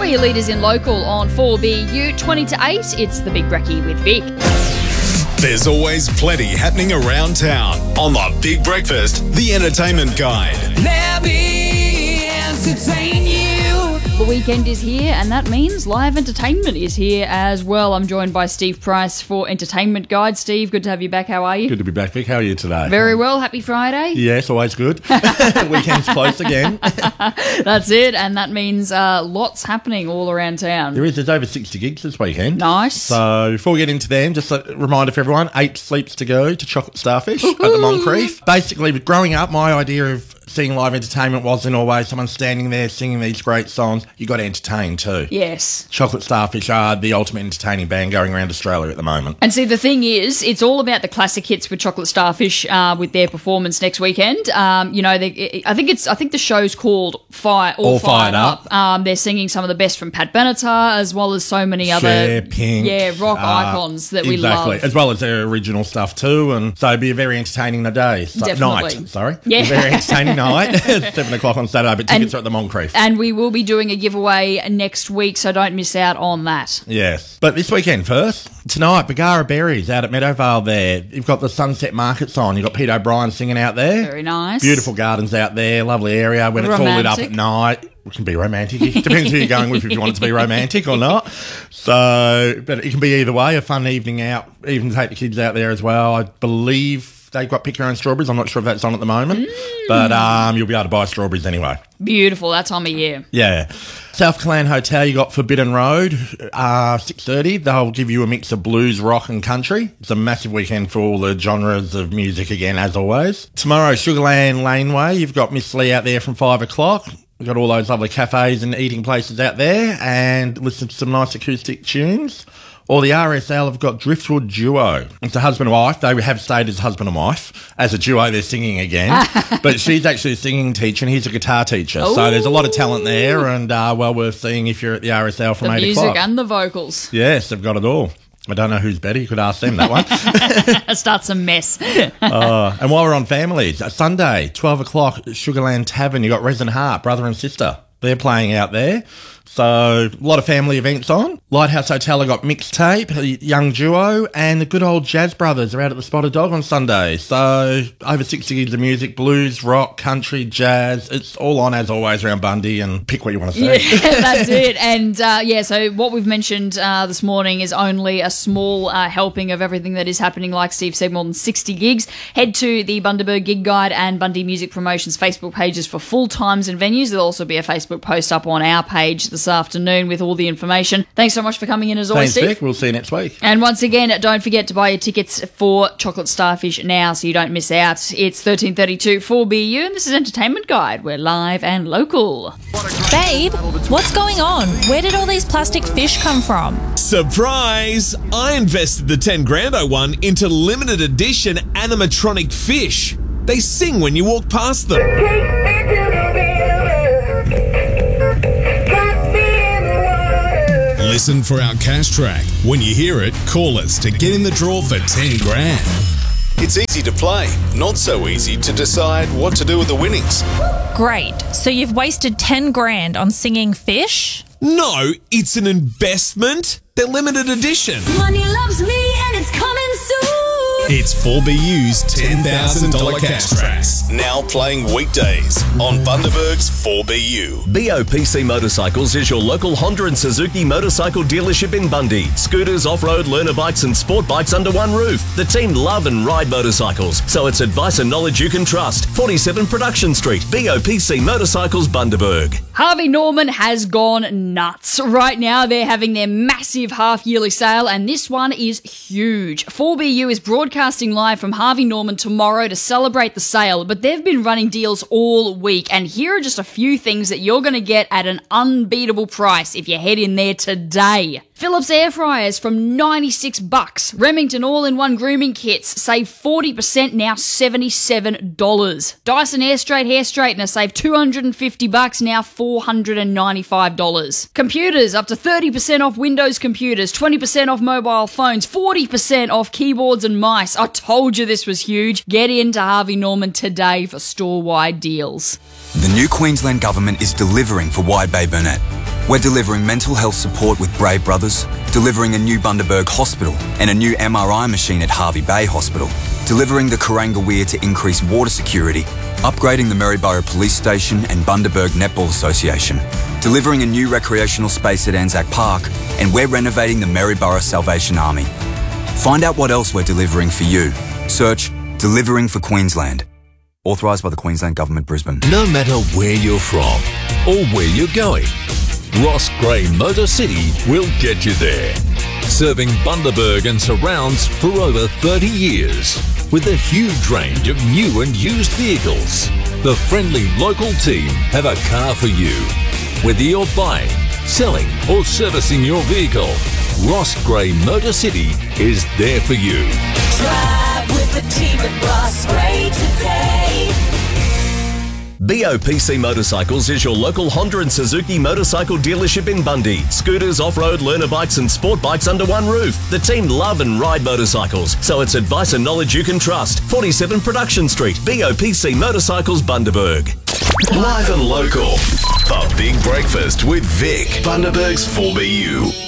your leaders in local on 4BU 20 to 8. It's the Big Brekkie with Vic. There's always plenty happening around town on the Big Breakfast, the Entertainment Guide. Let me entertain you. The weekend is here, and that means live entertainment is here as well. I'm joined by Steve Price for Entertainment Guide. Steve, good to have you back. How are you? Good to be back, Vic. How are you today? Very well. Happy Friday. Yes, always good. Weekend's close again. That's it, and that means lots happening all around town. There's over 60 gigs this weekend. Nice. So before we get into them, just a reminder for everyone, 8 sleeps to go to Chocolate Starfish at the Moncrief. Basically, growing up, my idea of seeing live entertainment wasn't always someone standing there singing these great songs. You got to entertain too. Yes. Chocolate Starfish are the ultimate entertaining band going around Australia at the moment. And see, the thing is, it's all about the classic hits with Chocolate Starfish with their performance next weekend. I think the show's called All Fired Up. They're singing some of the best from Pat Benatar, as well as so many other Pink, rock icons that we love. Exactly, as well as their original stuff too. And so it'd be a very entertaining Definitely. Night. Sorry. Yeah. A very entertaining night. 7 o'clock on Saturday, but tickets are at the Moncrief. And we will be doing a giveaway next week, so don't miss out on that. Yes. But this weekend first, tonight, Bagara Berries out at Meadowvale there. You've got the Sunset Markets on. You've got Pete O'Brien singing out there. Very nice. Beautiful gardens out there. Lovely area when it's all lit up at night. It can be romantic. It depends who you're going with if you want it to be romantic or not. So, but it can be either way. A fun evening out. Even take the kids out there as well. I believe they've got pick your own strawberries. I'm not sure if that's on at the moment, but you'll be able to buy strawberries anyway. Beautiful, that time of year. Yeah. South Clan Hotel, you got Forbidden Road, 6:30. They'll give you a mix of blues, rock and country. It's a massive weekend for all the genres of music again, as always. Tomorrow, Sugarland Laneway, you've got Miss Lee out there from 5 o'clock. We've got all those lovely cafes and eating places out there and listen to some nice acoustic tunes. Or the RSL have got Driftwood Duo. It's a husband and wife. They have stayed as husband and wife. As a duo, they're singing again. But she's actually a singing teacher and he's a guitar teacher. Ooh. So there's a lot of talent there and well worth seeing if you're at the RSL from 8 o'clock. The music and the vocals. Yes, they've got it all. I don't know who's better. You could ask them that one. Start some mess. And while we're on families, Sunday, 12 o'clock, Sugarland Tavern, you got Resin Hart, brother and sister. They're playing out there. So, a lot of family events on. Lighthouse Hotel, I got Mixtape, a young duo, and the good old Jazz Brothers are out at the Spotted Dog on Sunday. So, over 60 gigs of music, blues, rock, country, jazz. It's all on, as always, around Bundy, and pick what you want to say. Yeah, that's it. And, so what we've mentioned this morning is only a small helping of everything that is happening. Like Steve said, more than 60 gigs. Head to the Bundaberg Gig Guide and Bundy Music Promotions Facebook pages for full times and venues. There'll also be a Facebook post up on our page this afternoon with all the information. Thanks so much for coming in as always, Thanks, Steve. Vic. We'll see you next week. And once again, don't forget to buy your tickets for Chocolate Starfish now so you don't miss out. It's 13:32 4BU and this is Entertainment Guide. We're live and local. Babe, what's going on? Where did all these plastic fish come from? Surprise! I invested the 10 grand I won into limited edition animatronic fish. They sing when you walk past them. Listen for our cash track. When you hear it, call us to get in the draw for 10 grand. It's easy to play, not so easy to decide what to do with the winnings. Great. So you've wasted 10 grand on singing fish? No, it's an investment. They're limited edition. Money loves me and it's coming soon. It's 4BU's $10,000 cash tracks. Now playing weekdays on Bundaberg's 4BU. BOPC Motorcycles is your local Honda and Suzuki motorcycle dealership in Bundy. Scooters, off-road, learner bikes and sport bikes under one roof. The team love and ride motorcycles, so it's advice and knowledge you can trust. 47 Production Street, BOPC Motorcycles, Bundaberg. Harvey Norman has gone nuts. Right now they're having their massive half-yearly sale and this one is huge. 4BU is broadcasting live from Harvey Norman tomorrow to celebrate the sale, but they've been running deals all week and here are just a few things that you're going to get at an unbeatable price if you head in there today. Philips air fryers from $96. Remington all-in-one grooming kits save 40%, now $77. Dyson Air Straight hair straightener save $250, now $495. Computers up to 30% off Windows computers, 20% off mobile phones, 40% off keyboards and mice. I told you this was huge. Get into Harvey Norman today for store-wide deals. The new Queensland Government is delivering for Wide Bay Burnett. We're delivering mental health support with Brave Brothers, delivering a new Bundaberg Hospital and a new MRI machine at Harvey Bay Hospital, delivering the Kuranga Weir to increase water security, upgrading the Maryborough Police Station and Bundaberg Netball Association, delivering a new recreational space at Anzac Park, and we're renovating the Maryborough Salvation Army. Find out what else we're delivering for you. Search Delivering for Queensland. Authorised by the Queensland Government, Brisbane. No matter where you're from or where you're going, Ross Gray Motor City will get you there. Serving Bundaberg and surrounds for over 30 years. With a huge range of new and used vehicles, the friendly local team have a car for you. Whether you're buying, selling or servicing your vehicle, Ross Gray Motor City is there for you. Drive with the team at Ross Gray today. BOPC Motorcycles is your local Honda and Suzuki motorcycle dealership in Bundy. Scooters, off-road, learner bikes and sport bikes under one roof. The team love and ride motorcycles, so it's advice and knowledge you can trust. 47 Production Street, BOPC Motorcycles, Bundaberg. Live and local. The Big Breakfast with Vic, Bundaberg's 4BU.